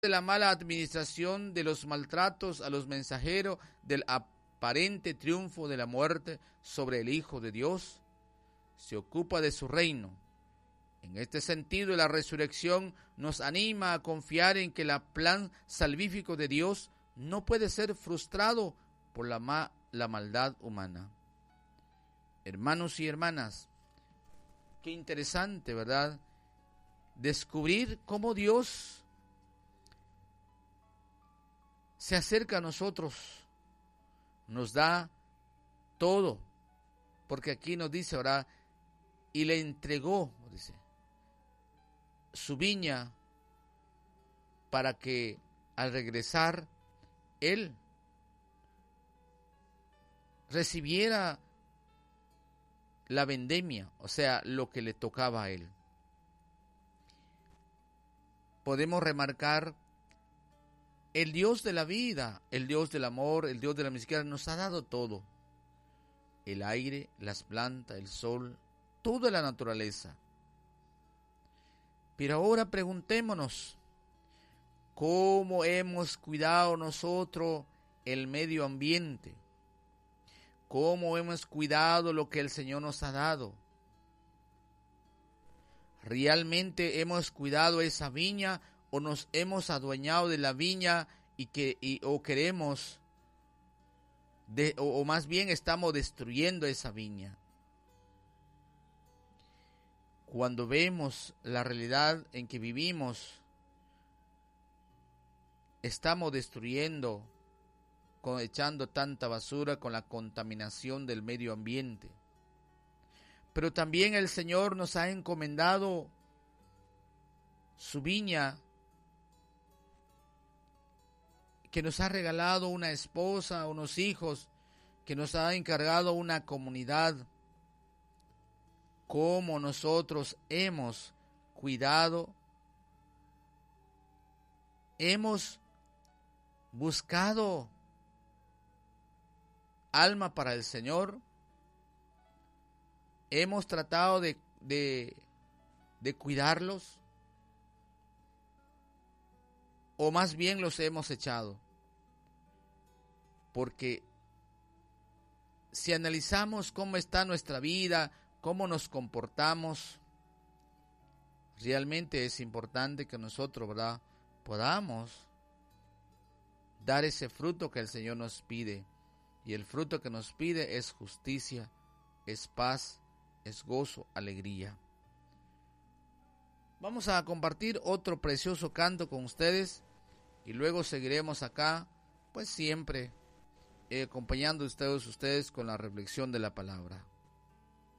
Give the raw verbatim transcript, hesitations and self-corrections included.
de la mala administración, de los maltratos a los mensajeros, del aparente triunfo de la muerte sobre el Hijo de Dios, se ocupa de su reino. En este sentido, la resurrección nos anima a confiar en que el plan salvífico de Dios no puede ser frustrado por la, ma- la maldad humana. Hermanos y hermanas, qué interesante, ¿verdad? Descubrir cómo Dios se acerca a nosotros, nos da todo, porque aquí nos dice ahora, y le entregó, dice, su viña para que al regresar él recibiera la vendemia, o sea, lo que le tocaba a él. Podemos remarcar, el Dios de la vida, el Dios del amor, el Dios de la misericordia nos ha dado todo. El aire, las plantas, el sol, toda la naturaleza. Pero ahora preguntémonos, ¿cómo hemos cuidado nosotros el medio ambiente? ¿Cómo hemos cuidado lo que el Señor nos ha dado? ¿Realmente hemos cuidado esa viña o nos hemos adueñado de la viña y que y, o queremos de, o, o más bien estamos destruyendo esa viña? Cuando vemos la realidad en que vivimos, estamos destruyendo, con, echando tanta basura con la contaminación del medio ambiente. Pero también el Señor nos ha encomendado su viña, que nos ha regalado una esposa, unos hijos, que nos ha encargado una comunidad. Cómo nosotros hemos cuidado, hemos buscado alma para el Señor, hemos tratado de, de, de cuidarlos, o más bien los hemos echado. Porque si analizamos cómo está nuestra vida, cómo nos comportamos, realmente es importante que nosotros, ¿verdad?, podamos dar ese fruto que el Señor nos pide. Y el fruto que nos pide es justicia, es paz, es gozo, alegría. Vamos a compartir otro precioso canto con ustedes y luego seguiremos acá, pues siempre eh, acompañando a ustedes, ustedes con la reflexión de la palabra.